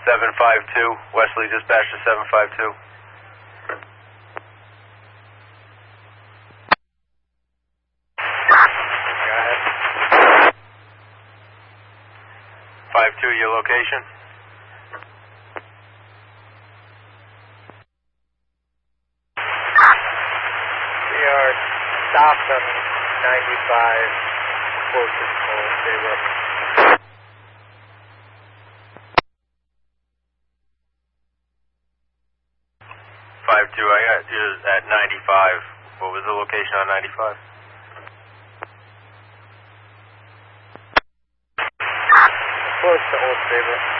752, Wesley dispatch to 752. Go ahead. 52, your location? We are stopped on 95, closest to Old Saybrook. 52, I got you at 95. What was the location on 95? Close to Old Saybrook.